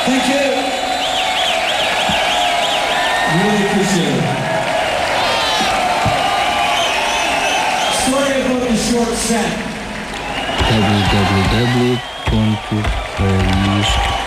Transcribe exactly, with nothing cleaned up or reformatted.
Thank you. Really appreciate it. Sorry about the short set. w w w ponto faísca